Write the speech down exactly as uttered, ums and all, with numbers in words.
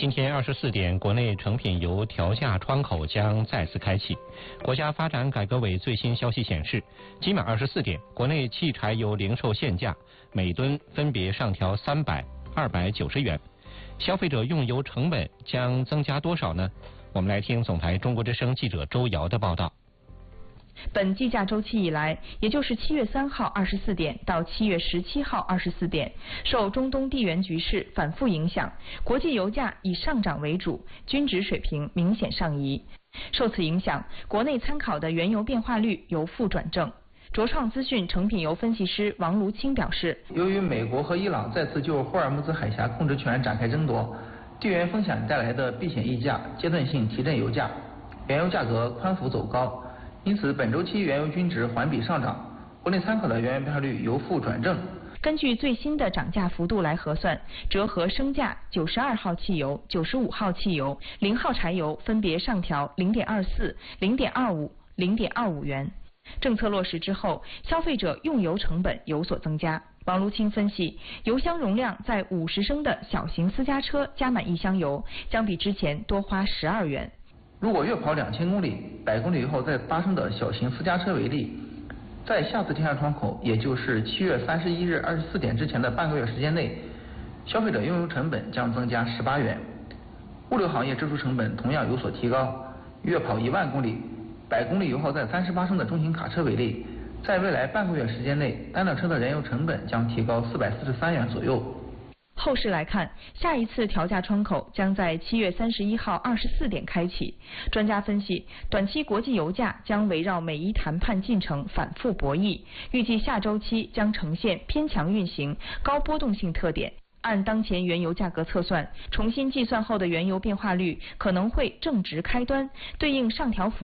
今天二十四点，国内成品油调价窗口将再次开启。国家发展改革委最新消息显示，今晚二十四点，国内汽柴油零售限价每吨分别上调三百、二百九十元。消费者用油成本将增加多少呢？我们来听总台中国之声记者周瑶的报道。 本计价周期以来，也就是七月三号二十四点到七月十七号二十四点，受中东地缘局势反复影响，国际油价以上涨为主，均值水平明显上移。受此影响，国内参考的原油变化率由负转正。卓创资讯成品油分析师王卢清表示， 由于美国和伊朗再次就霍尔木兹海峡控制权展开争夺，地缘风险带来的避险溢价阶段性提振油价，原油价格宽幅走高。因此，本周期原油均值环比上涨，国内参考的原油变化率由负转正。 根据最新的涨价幅度来核算，折合升价九十二号汽油、九十五号汽油、零号柴油分别上调零点二四、零点二五、零点二五元。政策落实之后，消费者用油成本有所增加。王卢清分析，油箱容量在五十升的小型私家车加满一箱油，将比之前多花十二元。 如果月跑两千公里，百公里以后再发生的小型私家车为例，在下次调价窗口，也就是七月三十一日二十四点之前的半个月时间内，消费者用油成本将增加十八元。物流行业支出成本同样有所提高，月跑一万公里，百公里油耗在三十八升的中型卡车为例，在未来半个月时间内，单辆车的燃油成本将提高四百四十三元左右。 后市来看，下一次调价窗口将在七月三十一号二十四点开启。专家分析，短期国际油价将围绕美伊谈判进程反复博弈，预计下周期将呈现偏强运行、高波动性特点。按当前原油价格测算，重新计算后的原油变化率可能会正值开端，对应上调幅